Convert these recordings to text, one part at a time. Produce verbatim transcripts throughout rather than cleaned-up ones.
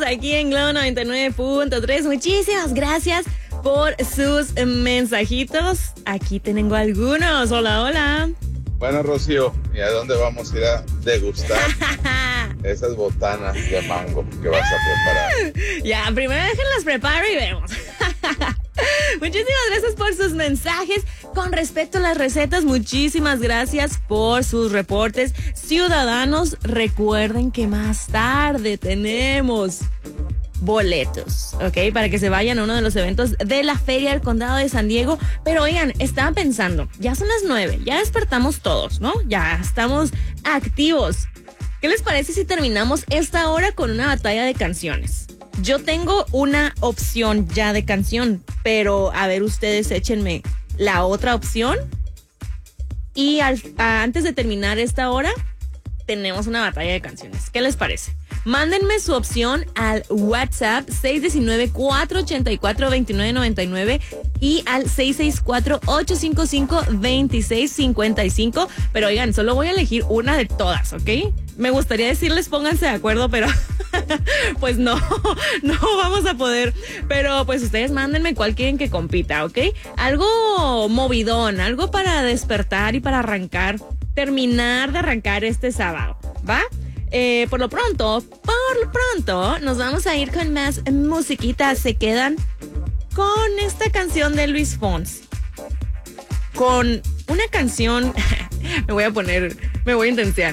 aquí en Globo noventa y nueve punto tres. Muchísimas gracias por sus mensajitos. Aquí tengo algunos. Hola, hola. Bueno, Rocío, ¿y a dónde vamos a ir a degustar esas botanas de mango que vas a preparar? Ya, primero déjenlas preparo y vemos. Muchísimas gracias por sus mensajes. Con respecto a las recetas, muchísimas gracias por sus reportes. Ciudadanos, recuerden que más tarde tenemos boletos, ¿ok? Para que se vayan a uno de los eventos de la Feria del Condado de San Diego. Pero oigan, estaba pensando, ya son las nueve, ya despertamos todos, ¿no? Ya estamos activos. ¿Qué les parece si terminamos esta hora con una batalla de canciones? Yo tengo una opción ya de canción, pero a ver, ustedes échenme la otra opción. Y al, a, antes de terminar esta hora, tenemos una batalla de canciones. ¿Qué les parece? Mándenme su opción al WhatsApp seis uno nueve, cuatro ocho cuatro, dos nueve nueve nueve y al seis seis cuatro, ocho cinco cinco, dos seis cinco cinco. Pero oigan, solo voy a elegir una de todas, ¿ok? Me gustaría decirles pónganse de acuerdo, pero pues no, no vamos a poder. Pero pues ustedes mándenme cuál quieren que compita, ¿ok? Algo movidón, algo para despertar y para arrancar, terminar de arrancar este sábado, ¿va? Eh, por lo pronto, por lo pronto, nos vamos a ir con más musiquitas. Se quedan con esta canción de Luis Fonsi. Con una canción, me voy a poner, me voy a intensiar,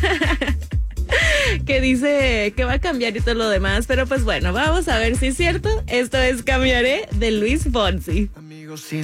que dice que va a cambiar y todo lo demás. Pero pues bueno, vamos a ver si es cierto. Esto es Cambiaré de Luis Fonsi. Amigos, sí.